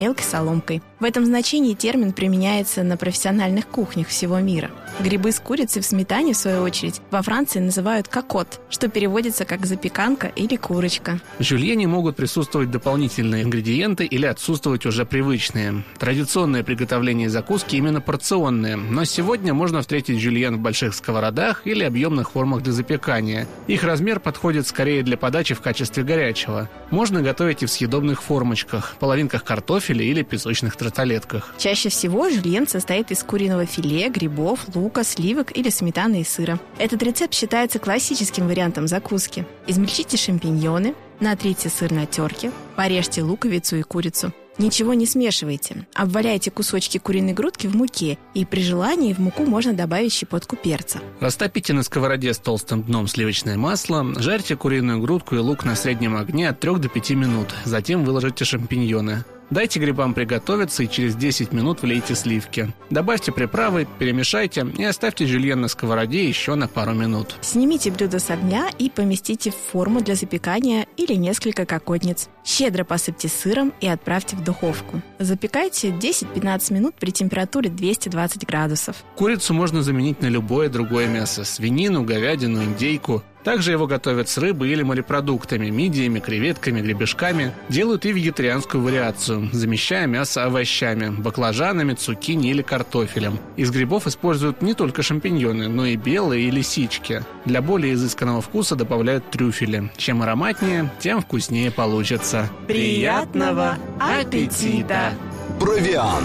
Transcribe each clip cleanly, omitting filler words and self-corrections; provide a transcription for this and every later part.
мелкой соломкой. В этом значении термин применяется на профессиональных кухнях всего мира. Грибы с курицей в сметане, в свою очередь, во Франции называют кокот, что переводится как запеканка или курочка. В жюльене могут присутствовать дополнительные ингредиенты или отсутствовать уже привычные. Традиционное приготовление закуски именно порционное, но сегодня можно встретить жюльен в больших сковородах или объемных формах для запекания. Их размер подходит скорее для подачи в качестве горячего. Можно готовить и в съедобных формочках, половинках картофеля или песочных тарталетках. Чаще всего жюльен состоит из куриного филе, грибов, лука, сливок или сметаны и сыра. Этот рецепт считается классическим вариантом закуски. Измельчите шампиньоны, натрите сыр на терке, порежьте луковицу и курицу. Ничего не смешивайте. Обваляйте кусочки куриной грудки в муке, и при желании в муку можно добавить щепотку перца. Растопите на сковороде с толстым дном сливочное масло, жарьте куриную грудку и лук на среднем огне от 3 до 5 минут, затем выложите шампиньоны. Дайте грибам приготовиться и через 10 минут влейте сливки. Добавьте приправы, перемешайте и оставьте жюльен на сковороде еще на пару минут. Снимите блюдо с огня и поместите в форму для запекания или несколько кокотниц. Щедро посыпьте сыром и отправьте в духовку. Запекайте 10-15 минут при температуре 220 градусов. Курицу можно заменить на любое другое мясо – свинину, говядину, индейку. Также его готовят с рыбой или морепродуктами, мидиями, креветками, гребешками. Делают и вегетарианскую вариацию, замещая мясо овощами, баклажанами, цукини или картофелем. Из грибов используют не только шампиньоны, но и белые и лисички. Для более изысканного вкуса добавляют трюфели. Чем ароматнее, тем вкуснее получится. Приятного аппетита! Провиант.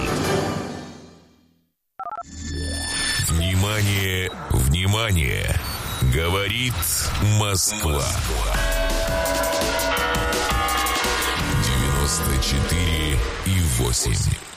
Внимание, внимание! Говорит Москва. 94,8.